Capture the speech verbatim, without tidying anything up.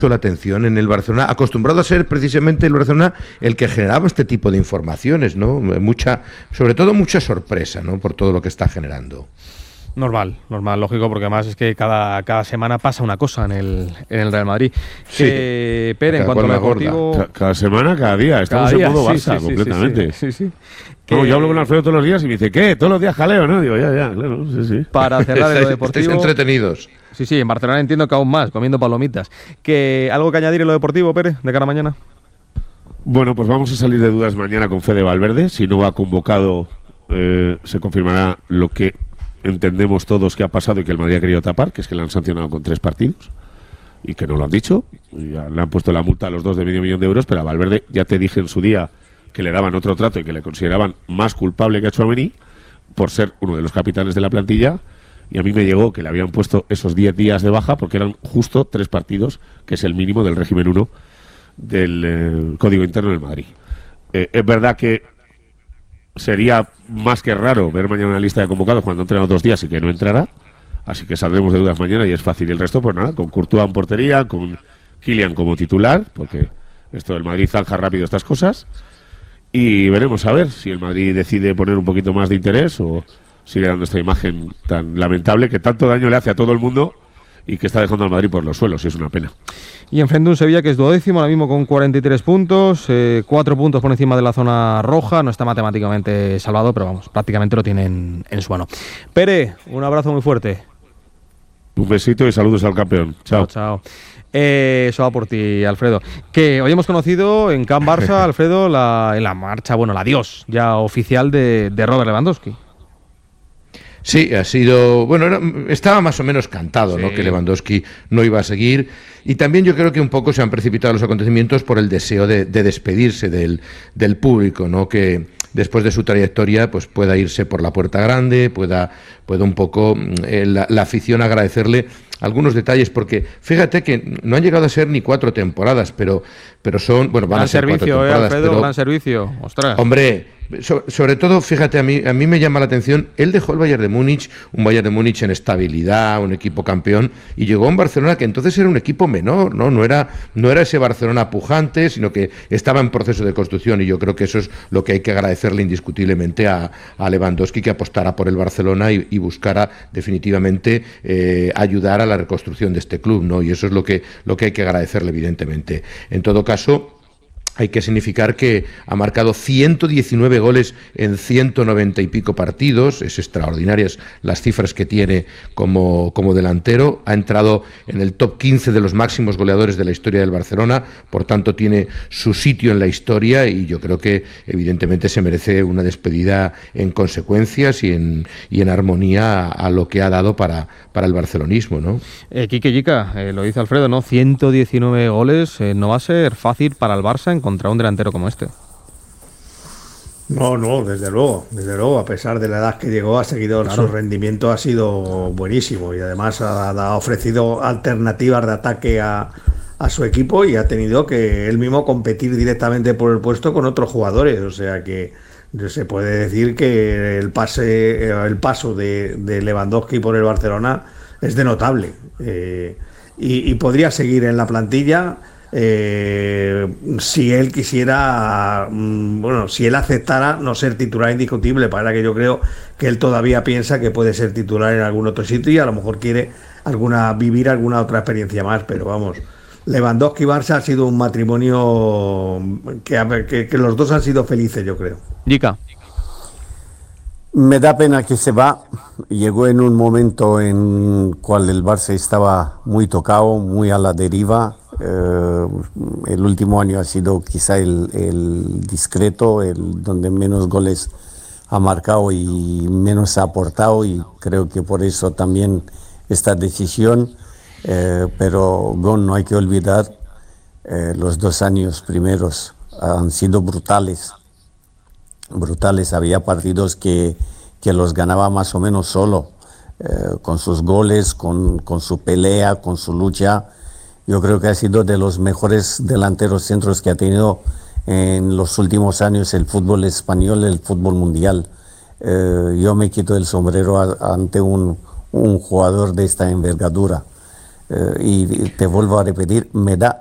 la atención en el Barcelona, acostumbrado a ser precisamente el Barcelona el que generaba este tipo de informaciones, ¿no? Mucha, sobre todo mucha sorpresa, ¿no? Por todo lo que está generando. Normal, normal, lógico, porque además es que cada, cada semana pasa una cosa en el, en el Real Madrid. Sí. Eh, Pere, en cuanto a lo deportivo... Cada, cada semana, cada día, estamos cada día, en modo sí, Barça, sí, completamente. Sí, sí, sí, sí. No, Que... yo hablo con Alfredo todos los días y me dice, ¿qué? Todos los días jaleo, ¿no? Digo, ya, ya, claro, sí, sí. Para cerrar en lo deportivo... Estáis entretenidos. Sí, sí, en Barcelona entiendo que aún más, comiendo palomitas. Que ¿algo que añadir en lo deportivo, Pere, de cara a mañana? Bueno, pues vamos a salir de dudas mañana con Fede Valverde. Si no va convocado, eh, se confirmará lo que entendemos todos que ha pasado y que el Madrid ha querido tapar, que es que le han sancionado con tres partidos y que no lo han dicho. Y ya le han puesto la multa a los dos de medio millón de euros, pero a Valverde ya te dije en su día que le daban otro trato y que le consideraban más culpable que a Tchouaméni por ser uno de los capitanes de la plantilla. Y a mí me llegó que le habían puesto esos diez días de baja porque eran justo tres partidos, que es el mínimo del régimen uno del eh, Código Interno del Madrid. Eh, es verdad que sería más que raro ver mañana una lista de convocados cuando entren dos días y que no entrará, así que saldremos de dudas mañana y es fácil. Y el resto, pues nada, con Courtois en portería, con Kylian como titular, porque esto del Madrid zanja rápido estas cosas, y veremos a ver si el Madrid decide poner un poquito más de interés o sigue dando esta imagen tan lamentable que tanto daño le hace a todo el mundo y que está dejando al Madrid por los suelos, y es una pena. Y enfrente un Sevilla que es duodécimo, ahora mismo con cuarenta y tres puntos, eh, cuatro puntos por encima de la zona roja, no está matemáticamente salvado, pero vamos, prácticamente lo tienen en su mano. Pere, un abrazo muy fuerte. Un besito y saludos al campeón. Chao. Chao. chao. Eh, eso va por ti, Alfredo. Que hoy hemos conocido en Can Barça, Alfredo, la, en la marcha, bueno, la adiós ya oficial de, de Robert Lewandowski. Sí, ha sido, bueno, era, estaba más o menos cantado, sí, ¿no? Que Lewandowski no iba a seguir, y también yo creo que un poco se han precipitado los acontecimientos por el deseo de, de despedirse del, del público, ¿no? Que después de su trayectoria pues pueda irse por la puerta grande, pueda, pueda un poco eh, la, la afición agradecerle algunos detalles, porque fíjate que no han llegado a ser ni cuatro temporadas, pero, pero son, bueno, van gran a ser servicio, cuatro temporadas, eh, Alfredo, pero, gran servicio, ostras. Hombre, so, sobre todo, fíjate, a mí, a mí me llama la atención, él dejó el Bayern de Múnich, un Bayern de Múnich en estabilidad, un equipo campeón, y llegó a un Barcelona que entonces era un equipo menor, ¿no? No era, no era ese Barcelona pujante, sino que estaba en proceso de construcción, y yo creo que eso es lo que hay que agradecerle indiscutiblemente a, a Lewandowski, que apostara por el Barcelona y, y buscara definitivamente eh, ayudar a la reconstrucción de este club, ¿no? Y eso es lo que, lo que hay que agradecerle, evidentemente. En todo caso, hay que significar que ha marcado ciento diecinueve goles en ciento noventa y pico partidos, es extraordinarias las cifras que tiene como, como delantero, ha entrado en el top quince de los máximos goleadores de la historia del Barcelona, por tanto tiene su sitio en la historia, y yo creo que evidentemente se merece una despedida en consecuencias y en, y en armonía a, a lo que ha dado para, para el barcelonismo, ¿no? Eh, Quique Yica, eh, lo dice Alfredo, ¿no? ciento diecinueve goles, eh, no va a ser fácil para el Barça en contra un delantero como este. No, no, desde luego, desde luego, a pesar de la edad que llegó, ha seguido, claro, su rendimiento ha sido buenísimo, y además ha, ha ofrecido alternativas de ataque a, a su equipo, y ha tenido que él mismo competir directamente por el puesto con otros jugadores, o sea que se puede decir que el pase, el paso de, de Lewandowski por el Barcelona es de notable, eh, y, y podría seguir en la plantilla. Eh, si él quisiera, bueno, si él aceptara no ser titular indiscutible, para que yo creo que él todavía piensa que puede ser titular en algún otro sitio y a lo mejor quiere alguna vivir alguna otra experiencia más, pero vamos, Lewandowski y Barça ha sido un matrimonio que, que, que los dos han sido felices, yo creo. Yica. Me da pena que se va. Llegó en un momento en cual el Barça estaba muy tocado, muy a la deriva. Eh, el último año ha sido quizá el, el discreto, el donde menos goles ha marcado y menos ha aportado, y creo que por eso también esta decisión. Eh, pero Gon, no hay que olvidar, eh, los dos años primeros han sido brutales. brutales, había partidos que, que los ganaba más o menos solo, eh, con sus goles, con, con su pelea, con su lucha. Yo creo que ha sido de los mejores delanteros centros que ha tenido en los últimos años el fútbol español, el fútbol mundial. Eh, yo me quito el sombrero a, ante un, un jugador de esta envergadura. Eh, y te vuelvo a repetir, me da